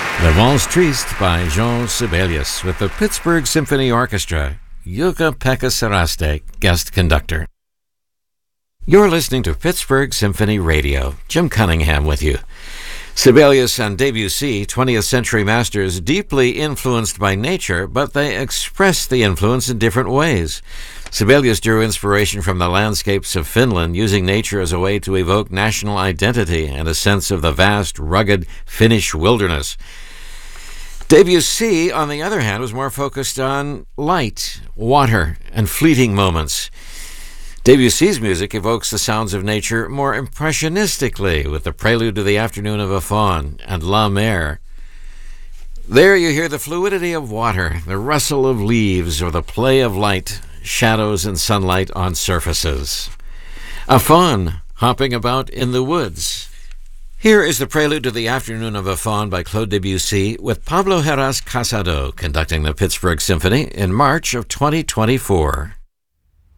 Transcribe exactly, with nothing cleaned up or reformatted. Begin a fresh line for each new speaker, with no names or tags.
The Valse Triste by Jean Sibelius with the Pittsburgh Symphony Orchestra. Jukka-Pekka Saraste, guest conductor. You're listening to Pittsburgh Symphony Radio. Jim Cunningham with you. Sibelius and Debussy, twentieth century masters, deeply influenced by nature, but they express the influence in different ways. Sibelius drew inspiration from the landscapes of Finland, using nature as a way to evoke national identity and a sense of the vast, rugged Finnish wilderness. Debussy, on the other hand, was more focused on light, water, and fleeting moments. Debussy's music evokes the sounds of nature more impressionistically, with the Prelude to the Afternoon of a Faun and La Mer. There you hear the fluidity of water, the rustle of leaves, or the play of light, shadows and sunlight on surfaces. A faun hopping about in the woods. Here is the Prelude to the Afternoon of a Faun by Claude Debussy, with Pablo Heras Casado conducting the Pittsburgh Symphony in March of twenty twenty-four.